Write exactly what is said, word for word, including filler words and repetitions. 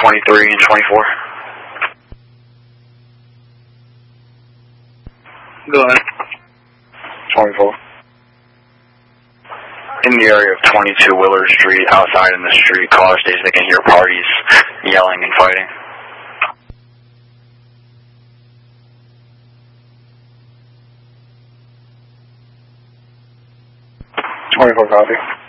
twenty-three and twenty-four. Go ahead. twenty-four. In the area of twenty-two Willard Street, outside in the street, caller states they can hear parties yelling and fighting. twenty-four copy.